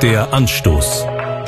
Der Anstoß.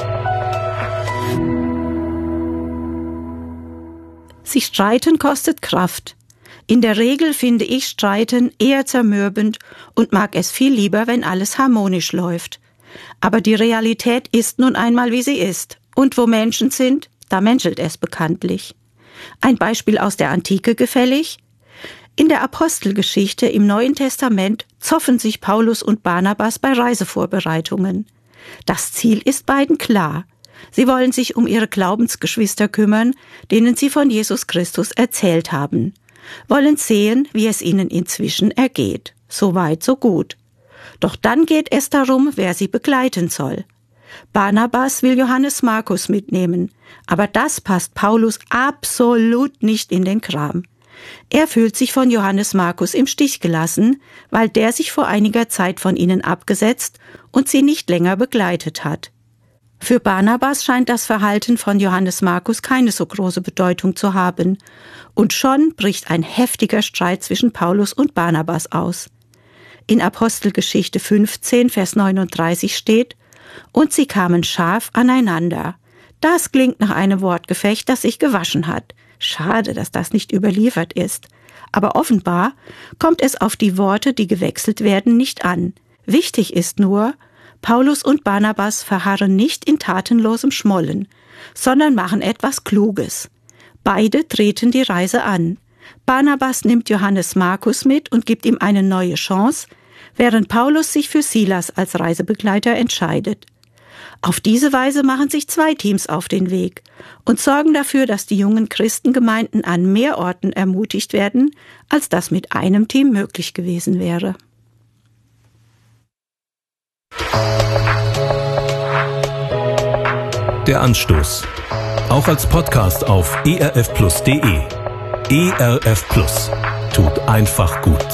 Sich streiten kostet Kraft. In der Regel finde ich Streiten eher zermürbend und mag es viel lieber, wenn alles harmonisch läuft. Aber die Realität ist nun einmal, wie sie ist. Und wo Menschen sind, da menschelt es bekanntlich. Ein Beispiel aus der Antike gefällig? In der Apostelgeschichte im Neuen Testament zoffen sich Paulus und Barnabas bei Reisevorbereitungen. Das Ziel ist beiden klar. Sie wollen sich um ihre Glaubensgeschwister kümmern, denen sie von Jesus Christus erzählt haben. Wollen sehen, wie es ihnen inzwischen ergeht. So weit, so gut. Doch dann geht es darum, wer sie begleiten soll. Barnabas will Johannes Markus mitnehmen, aber das passt Paulus absolut nicht in den Kram. Er fühlt sich von Johannes Markus im Stich gelassen, weil der sich vor einiger Zeit von ihnen abgesetzt und sie nicht länger begleitet hat. Für Barnabas scheint das Verhalten von Johannes Markus keine so große Bedeutung zu haben. Und schon bricht ein heftiger Streit zwischen Paulus und Barnabas aus. In Apostelgeschichte 15, Vers 39 steht: Und sie kamen scharf aneinander. Das klingt nach einem Wortgefecht, das sich gewaschen hat. Schade, dass das nicht überliefert ist. Aber offenbar kommt es auf die Worte, die gewechselt werden, nicht an. Wichtig ist nur, Paulus und Barnabas verharren nicht in tatenlosem Schmollen, sondern machen etwas Kluges. Beide treten die Reise an. Barnabas nimmt Johannes Markus mit und gibt ihm eine neue Chance, während Paulus sich für Silas als Reisebegleiter entscheidet. Auf diese Weise machen sich zwei Teams auf den Weg und sorgen dafür, dass die jungen Christengemeinden an mehr Orten ermutigt werden, als das mit einem Team möglich gewesen wäre. Der Anstoß. Auch als Podcast auf erfplus.de. ERF Plus. Tut einfach gut.